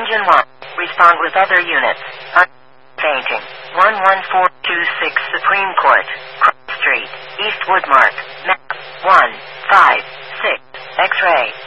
Division 1. Respond with other units. Fainting. 11426 Supreme Court. Cross Street. East Woodmark. Map 156. X-ray.